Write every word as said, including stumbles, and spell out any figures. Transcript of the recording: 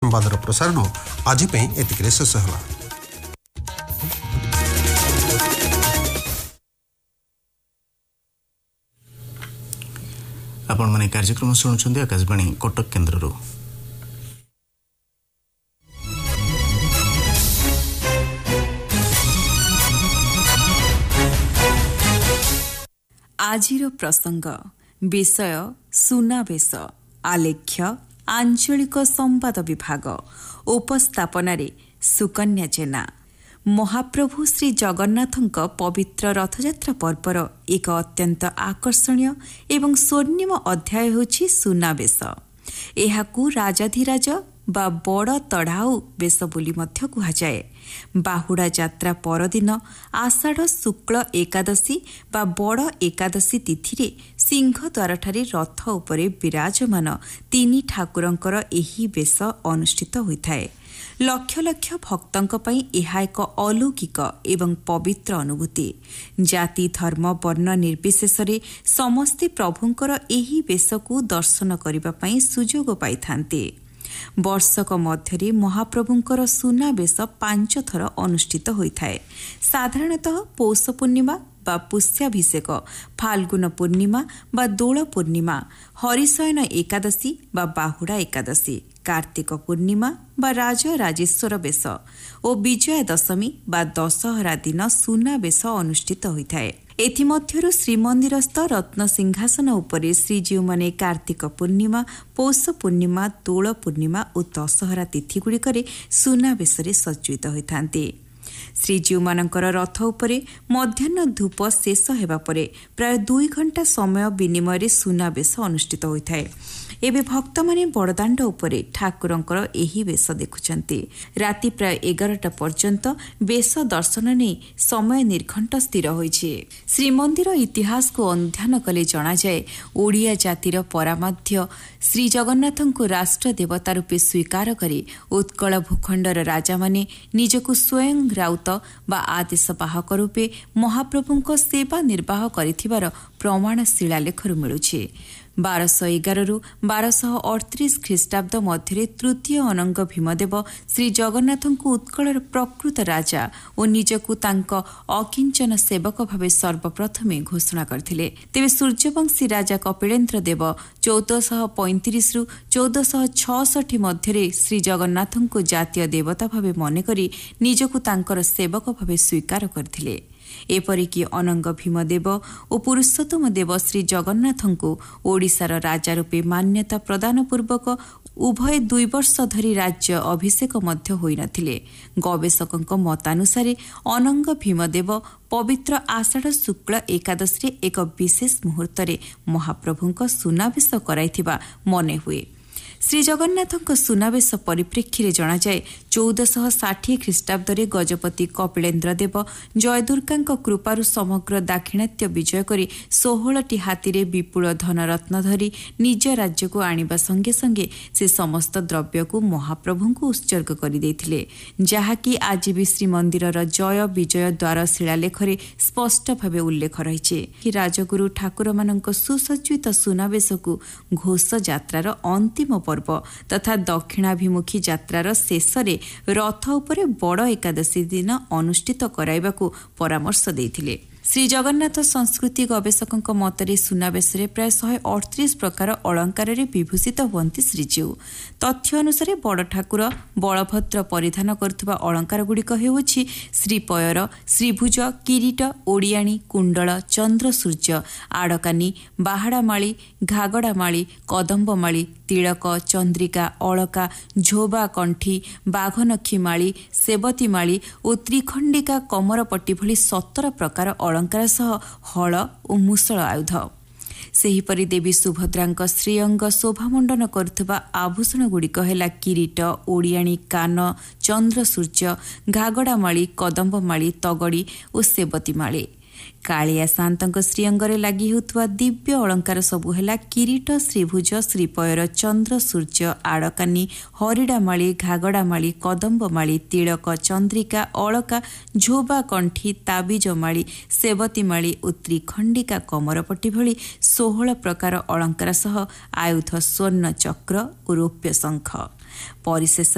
ସମ୍ବାଦର ପ୍ରସାରଣ ଆଜି ପାଇଁ ଏତିକିରେ ଶେଷ ହେଲା। ଆପଣମାନେ କାର୍ଯ୍ୟକ୍ରମ ଶୁଣୁଛନ୍ତି ଆକାଶବାଣୀ କଟକ କେନ୍ଦ୍ରରୁ। ଆଜିର ପ୍ରସଙ୍ଗ ବିଷୟ ସୁନାବେଶ, ଆଲେଖ୍ୟ ଆଞ୍ଚଳିକ ସମ୍ବାଦ ବିଭାଗ, ଉପସ୍ଥାପନାରେ ସୁକନ୍ୟା ଜେନା। ମହାପ୍ରଭୁ ଶ୍ରୀ ଜଗନ୍ନାଥଙ୍କ ପବିତ୍ର ରଥଯାତ୍ରା ପର୍ବର ଏକ ଅତ୍ୟନ୍ତ ଆକର୍ଷଣୀୟ ଏବଂ ସ୍ୱର୍ଣ୍ଣିମ ଅଧ୍ୟାୟ ହେଉଛି ସୁନାବେଶ। ଏହାକୁ ରାଜାଧିରାଜ ବା ବଡ଼ ତଢ଼ାଉ ବେଶ ବୋଲି ମଧ୍ୟ କୁହାଯାଏ। ବାହୁଡ଼ା ଯାତ୍ରା ପରଦିନ ଆଷାଢ଼ ଶୁକ୍ଳ ଏକାଦଶୀ ବା ବଡ଼ ଏକାଦଶୀ ତିଥିରେ ସିଂହଦ୍ୱାରଠାରେ ରଥ ଉପରେ ବିରାଜମାନ ତିନି ଠାକୁରଙ୍କର ଏହି ବେଶ ଅନୁଷ୍ଠିତ ହୋଇଥାଏ। ଲକ୍ଷ ଲକ୍ଷ ଭକ୍ତଙ୍କ ପାଇଁ ଏହା ଏକ ଅଲୌକିକ ଏବଂ ପବିତ୍ର ଅନୁଭୂତି। ଜାତି ଧର୍ମ ବର୍ଣ୍ଣ ନିର୍ବିଶେଷରେ ସମସ୍ତେ ପ୍ରଭୁଙ୍କର ଏହି ବେଶକୁ ଦର୍ଶନ କରିବା ପାଇଁ ସୁଯୋଗ ପାଇଥାନ୍ତି। ବର୍ଷକ ମଧ୍ୟରେ ମହାପ୍ରଭୁଙ୍କର ସୁନାବେଶ ପାଞ୍ଚ ଥର ଅନୁଷ୍ଠିତ ହୋଇଥାଏ। ସାଧାରଣତଃ ପୌଷ ପୂର୍ଣ୍ଣିମା ବା ପୁଷ୍ୟାଭିଷେକ, ଫାଲ୍ଗୁନ ପୂର୍ଣ୍ଣିମା ବା ଦୋଳ ପୂର୍ଣ୍ଣିମା, ହରିଶୟନ ଏକାଦଶୀ ବା ବାହୁଡ଼ା ଏକାଦଶୀ, କାର୍ତ୍ତିକ ପୂର୍ଣ୍ଣିମା ବା ରାଜ ରାଜେଶ୍ୱର ବେଶ ଓ ବିଜୟା ଦଶମୀ ବା ଦଶହରା ଦିନ ସୁନାବେଶ ଅନୁଷ୍ଠିତ ହୋଇଥାଏ। ଏଥିମଧ୍ୟରୁ ଶ୍ରୀମନ୍ଦିରସ୍ଥ ରତ୍ନସିଂହାସନ ଉପରେ ଶ୍ରୀଜୀଉମାନେ କାର୍ତ୍ତିକ ପୂର୍ଣ୍ଣିମା, ପୌଷ ପୂର୍ଣ୍ଣିମା, ଦୋଳ ପୂର୍ଣ୍ଣିମା ଓ ଦଶହରା ତିଥିଗୁଡ଼ିକରେ ସୁନାବେଶରେ ସଜ୍ଜିତ ହୋଇଥାନ୍ତି। ଶ୍ରୀଜୀଉମାନଙ୍କର ରଥ ଉପରେ ମଧ୍ୟାହ୍ନ ଧୂପ ଶେଷ ହେବା ପରେ ପ୍ରାୟ ଦୁଇ ଘଣ୍ଟା ସମୟ ବିନିମୟରେ ସୁନାବେଶ ଅନୁଷ୍ଠିତ ହୋଇଥାଏ। ଏବେ ଭକ୍ତମାନେ ବଡ଼ଦାଣ୍ଡ ଉପରେ ଠାକୁରଙ୍କର ଏହି ବେଶ ଦେଖୁଛନ୍ତି। ରାତି ପ୍ରାୟ ଏଗାରଟା ପର୍ଯ୍ୟନ୍ତ ବେଶ ଦର୍ଶନ ନେଇ ସମୟ ନିର୍ଘଣ୍ଟ ସ୍ଥିର ହୋଇଛି। ଶ୍ରୀମନ୍ଦିର ଇତିହାସକୁ ଅନୁଧ୍ୟାନ କଲେ ଜଣାଯାଏ, ଓଡ଼ିଆ ଜାତିର ପରାମାଧ୍ୟ ଶ୍ରୀଜଗନ୍ନାଥଙ୍କୁ ରାଷ୍ଟ୍ର ଦେବତା ରୂପେ ସ୍ୱୀକାର କରି ଉତ୍କଳ ଭୂଖଣ୍ଡର ରାଜାମାନେ ନିଜକୁ ସ୍ୱୟଂ ରାଉତ ବା ଆଦେଶ ବାହକ ରୂପେ ମହାପ୍ରଭୁଙ୍କ ସେବା ନିର୍ବାହ କରିଥିବାର ପ୍ରମାଣ ଶିଳାଲେଖରୁ ମିଳୁଛି। ବାରଶହ ଏଗାରରୁ ବାରଶହ ଅଠତିରିଶ ଖ୍ରୀଷ୍ଟାବ୍ଦ ମଧ୍ୟରେ ତୃତୀୟ ଅନଙ୍ଗ ଭୀମଦେବ ଶ୍ରୀ ଜଗନ୍ନାଥଙ୍କୁ ଉତ୍କଳର ପ୍ରକୃତ ରାଜା ଓ ନିଜକୁ ତାଙ୍କ ଅକିଞ୍ଚନ ସେବକ ଭାବେ ସର୍ବପ୍ରଥମେ ଘୋଷଣା କରିଥିଲେ। ତେବେ ସୂର୍ଯ୍ୟବଂଶୀ ରାଜା କପିଳେନ୍ଦ୍ର ଦେବ ଚଉଦଶହ ପଇଁତିରିଶରୁ ଚଉଦଶହ ଛଅଷଠି ମଧ୍ୟରେ ଶ୍ରୀ ଜଗନ୍ନାଥଙ୍କୁ ଜାତୀୟ ଦେବତା ଭାବେ ମନେକରି ନିଜକୁ ତାଙ୍କର ସେବକ ଭାବେ ସ୍ୱୀକାର କରିଥିଲେ। ଏପରିକି ଅନଙ୍ଗ ଭୀମଦେବ ଓ ପୁରୁଷୋତ୍ତମ ଦେବ ଶ୍ରୀ ଜଗନ୍ନାଥଙ୍କୁ ଓଡ଼ିଶାର ରାଜା ରୂପେ ମାନ୍ୟତା ପ୍ରଦାନ ପୂର୍ବକ ଉଭୟ ଦୁଇ ବର୍ଷ ଧରି ରାଜ୍ୟ ଅଭିଷେକ ମଧ୍ୟ ହୋଇନଥିଲେ। ଗବେଷକଙ୍କ ମତାନୁସାରେ ଅନଙ୍ଗ ଭୀମଦେବ ପବିତ୍ର ଆଷାଢ଼ ଶୁକ୍ଳ ଏକାଦଶୀରେ ଏକ ବିଶେଷ ମୁହୂର୍ତ୍ତରେ ମହାପ୍ରଭୁଙ୍କ ସୁନାବେଶ କରାଇଥିବା ମନେହୁଏ। ଶ୍ରୀଜଗନ୍ନାଥଙ୍କ ସୁନାବେଶ ପରିପ୍ରେକ୍ଷୀରେ ଜଣାଯାଏ, ଚଉଦଶହ ଷାଠିଏ ଖ୍ରୀଷ୍ଟାବ୍ଦରେ ଗଜପତି କପିଳେନ୍ଦ୍ର ଦେବ ଜୟଦୁର୍ଗାଙ୍କ କୃପାରୁ ସମଗ୍ର ଦାକ୍ଷିଣାତ୍ୟ ବିଜୟ କରି ଷୋହଳଟି ହାତୀରେ ବିପୁଳ ଧନରତ୍ନ ଧରି ନିଜ ରାଜ୍ୟକୁ ଆଣିବା ସଙ୍ଗେ ସଙ୍ଗେ ସେ ସମସ୍ତ ଦ୍ରବ୍ୟକୁ ମହାପ୍ରଭୁଙ୍କୁ ଉତ୍ସର୍ଗ କରିଦେଇଥିଲେ, ଯାହାକି ଆଜି ବି ଶ୍ରୀମନ୍ଦିରର ଜୟ ବିଜୟ ଦ୍ୱାର ଶିଳାଲେଖରେ ସ୍ପଷ୍ଟ ଭାବେ ଉଲ୍ଲେଖ ରହିଛି। ରାଜଗୁରୁ ଠାକୁରମାନଙ୍କ ସୁସଜ୍ଜିତ ସୁନାବେଶକୁ ଘୋଷ ଯାତ୍ରାର ଅନ୍ତିମ ପର୍ବ ତଥା ଦକ୍ଷିଣାଭିମୁଖୀ ଯାତ୍ରାର ଶେଷରେ ରଥ ଉପରେ ବଡ଼ ଏକାଦଶୀ ଦିନ ଅନୁଷ୍ଠିତ କରାଇବାକୁ ପରାମର୍ଶ ଦେଇଥିଲେ। ଶ୍ରୀଜଗନ୍ନାଥ ସଂସ୍କୃତି ଗବେଷକଙ୍କ ମତରେ ସୁନାବେଶରେ ପ୍ରାୟ ଶହେ ଅଠତିରିଶ ପ୍ରକାର ଅଳଙ୍କାରରେ ବିଭୂଷିତ ହୁଅନ୍ତି ଶ୍ରୀଜୀଉ। ତଥ୍ୟ ଅନୁସାରେ ବଡ଼ ଠାକୁର ବଳଭଦ୍ର ପରିଧାନ କରୁଥିବା ଅଳଙ୍କାରଗୁଡ଼ିକ ହେଉଛି ଶ୍ରୀପୟର, ଶ୍ରୀଭୁଜ, କିରୀଟ, ଓଡ଼ିଆଣୀ, କୁଣ୍ଡଳ, ଚନ୍ଦ୍ରସୂର୍ଯ୍ୟ, ଆଡ଼କାନି, ବାହାଡ଼ାମାଳି, ଘାଗଡ଼ାମାଳି, କଦମ୍ବମାଳି, ତିଳକ, ଚନ୍ଦ୍ରିକା, ଅଳକା, ଝୋବା କଣ୍ଠି, ବାଘନଖି ମାଳି, ସେବତୀ ମାଳି ଓ ତ୍ରିଖଣ୍ଡିକା କମରପଟି ଭଳି ସତର ପ୍ରକାର ଅଳଙ୍କାର ସହ ହଳ ଓ ମୁଷଳ ଆୟୁଧ। ସେହିପରି ଦେବୀ ସୁଭଦ୍ରାଙ୍କ ଶ୍ରୀଅଙ୍ଗ ଶୋଭାମଣ୍ଡନ କରୁଥିବା ଆଭୂଷଣଗୁଡ଼ିକ ହେଲା କିରୀଟ, ଓଡ଼ିଆଣୀ, କାନ, ଚନ୍ଦ୍ରସୂର୍ଯ୍ୟ, ଘାଗଡ଼ାମାଳି, କଦମ୍ବମାଳି, ତଗଡ଼ି ଓ ସେବତୀ ମାଳି। କାଳିଆ ସାନ୍ତଙ୍କ ଶ୍ରୀଅଙ୍ଗରେ ଲାଗି ହେଉଥିବା ଦିବ୍ୟ ଅଳଙ୍କାର ସବୁ ହେଲା କିରୀଟ, ଶ୍ରୀଭୁଜ, ଶ୍ରୀପୟର, ଚନ୍ଦ୍ରସୂର୍ଯ୍ୟ, ଆଡ଼କାନି, ହରିଡ଼ାମାଳି, ଘାଗଡ଼ାମାଳି, କଦମ୍ବମାଳି, ତିଳକ, ଚନ୍ଦ୍ରିକା, ଅଳକା, ଝୋବା କଣ୍ଠି, ତାବିଜମାଳି, ସେବତୀମାଳି ଓ ତ୍ରିଖଣ୍ଡିକା କମରପଟି ଭଳି ଷୋହଳ ପ୍ରକାର ଅଳଙ୍କାର ସହ ଆୟୁଧ ସ୍ୱର୍ଣ୍ଣ ଚକ୍ର ଓ ରୌପ୍ୟ ଶଙ୍ଖ। ପରିଶେଷ